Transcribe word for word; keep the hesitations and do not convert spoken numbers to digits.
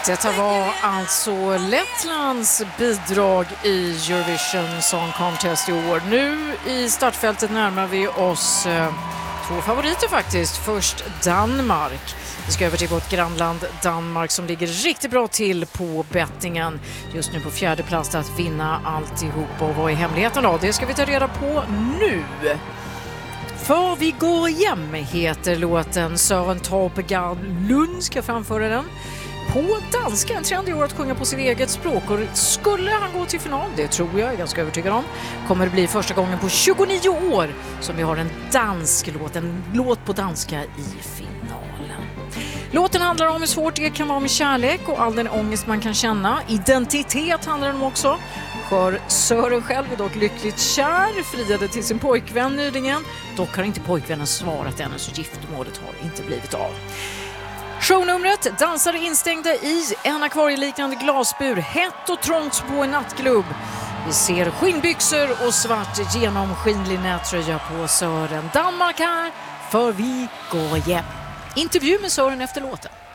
Detta var alltså Lettlands bidrag i Eurovision Song Contest i år. Nu i startfältet närmar vi oss eh, två favoriter faktiskt. Först Danmark. Vi ska över till vårt grannland Danmark som ligger riktigt bra till på bettingen. Just nu på fjärde plats att vinna alltihop. Och vad är hemligheten då? Det ska vi ta reda på nu. För vi går hem heter låten. Søren Torpegaard Lund ska framföra den. På danska, en trend i år att sjunga på sitt eget språk. Och skulle han gå till final, det tror jag, jag är ganska övertygad om, kommer det bli första gången på tjugonio år som vi har en dansk låt, en låt på danska i finalen. Låten handlar om hur svårt det kan vara med kärlek och all den ångest man kan känna. Identitet handlar den om också. För Søren själv är dock lyckligt kär, friade till sin pojkvän nyligen. Dock har inte pojkvännen svarat ännu, så giftermålet har inte blivit av. Shownumret, dansare instängda i en akvarieliknande glasbur, hett och trångt på en nattklubb. Vi ser skinnbyxor och svart genomskinlig nättröja på Søren. Danmark här, för vi går hem. Intervju med Søren efter låten.